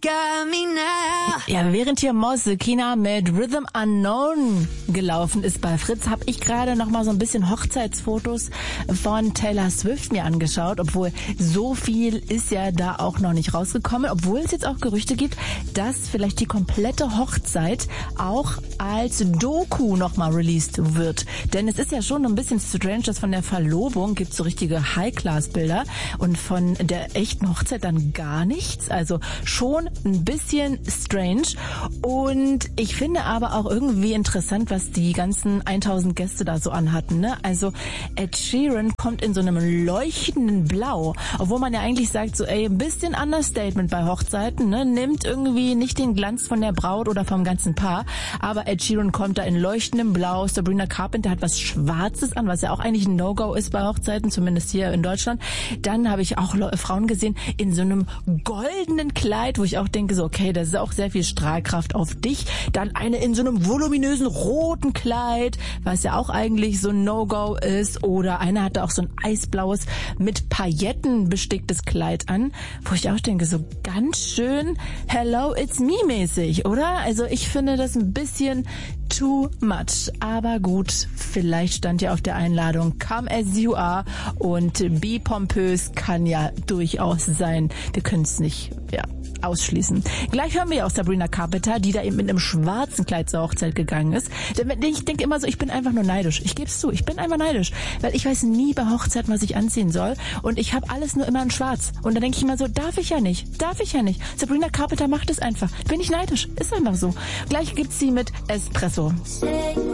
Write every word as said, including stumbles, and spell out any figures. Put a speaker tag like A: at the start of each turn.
A: got me now.
B: Ja, während hier Mosse Kina mit Rhythm Unknown gelaufen ist bei Fritz, habe ich gerade noch mal so ein bisschen Hochzeitsfotos von Taylor Swift mir angeschaut, obwohl so viel ist ja da auch noch nicht rausgekommen, obwohl es jetzt auch Gerüchte gibt, dass vielleicht die komplette Hochzeit auch als Doku noch mal released wird. Denn es ist ja schon ein bisschen strange, dass von der Verlobung gibt es so richtige High-Class-Bilder und von der echten Hochzeit dann gar nichts. Also schon ein bisschen strange. Und ich finde aber auch irgendwie interessant, was die ganzen tausend Gäste da so anhatten. Ne? Also Ed Sheeran kommt in so einem leuchtenden Blau, obwohl man ja eigentlich sagt, so ey, ein bisschen Understatement bei Hochzeiten, ne? Nimmt irgendwie nicht den Glanz von der Braut oder vom ganzen Paar, aber Ed Sheeran kommt da in leuchtendem Blau. Sabrina Carpenter hat was Schwarzes an, was ja auch eigentlich ein No-Go ist bei Hochzeiten, zumindest hier in Deutschland. Dann habe ich auch Frauen gesehen in so einem goldenen Kleid, wo ich auch denke, so okay, das ist auch sehr viel Strahlkraft auf dich. Dann eine in so einem voluminösen roten Kleid, was ja auch eigentlich so ein No-Go ist. Oder eine hatte auch so ein eisblaues, mit Pailletten besticktes Kleid an, wo ich auch denke, so ganz schön Hello, it's me mäßig, oder? Also ich finde das ein bisschen too much. Aber gut, vielleicht stand ja auf der Einladung Come as you are und be pompös kann ja durchaus sein. Wir können es nicht, ja, ausschließen. Gleich hören wir ja auch Sabrina Carpenter, die da eben mit einem schwarzen Kleid zur Hochzeit gegangen ist. Ich denke immer so, ich bin einfach nur neidisch. Ich gebe es zu, ich bin einfach neidisch, weil ich weiß nie bei Hochzeiten, was ich anziehen soll und ich habe alles nur immer in schwarz. Und da denke ich immer so, darf ich ja nicht, darf ich ja nicht. Sabrina Carpenter macht es einfach. Bin ich neidisch, ist einfach so. Gleich gibt's sie mit Espresso.
A: Say